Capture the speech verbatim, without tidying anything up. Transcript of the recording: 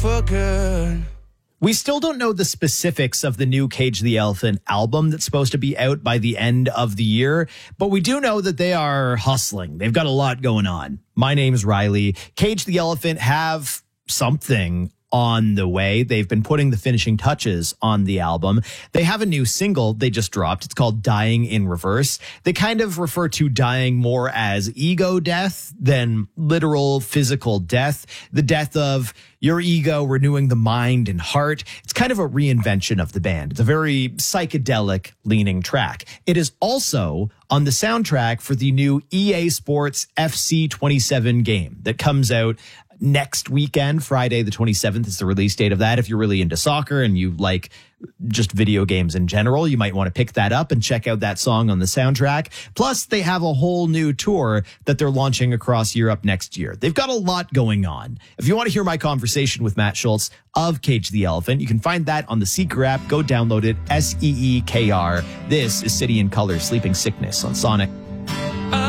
for good. We still don't know the specifics of the new Cage the Elephant album that's supposed to be out by the end of the year, but we do know that they are hustling. They've got a lot going on. My name's Riley. Cage the Elephant have something on the way. They've been putting the finishing touches on the album. They have a new single they just dropped. It's called Dying in Reverse. They kind of refer to dying more as ego death than literal physical death. The death of your ego, renewing the mind and heart. It's kind of a reinvention of the band. It's a very psychedelic leaning track. It is also on the soundtrack for the new E A Sports F C twenty-seven game that comes out next weekend. Friday the twenty-seventh is the release date of that. If you're really into soccer and you like just video games in general, you might want to pick that up and check out that song on the soundtrack. Plus, they have a whole new tour that they're launching across Europe next year. They've got a lot going on. If you want to hear my conversation with Matt Schultz of Cage the Elephant, you can find that on the Seeker app. Go download it, S E E K R. This is City and Color, Sleeping Sickness on Sonic.